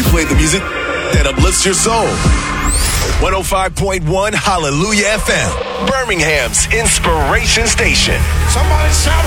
play the music that uplifts your soul. 105.1 Hallelujah FM, Birmingham's inspiration station. Somebody shout